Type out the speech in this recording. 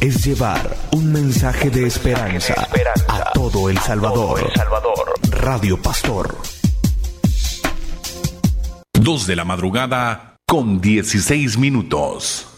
es llevar un mensaje de esperanza a todo El Salvador. Radio Pastor. 2 de la madrugada con 16 minutos.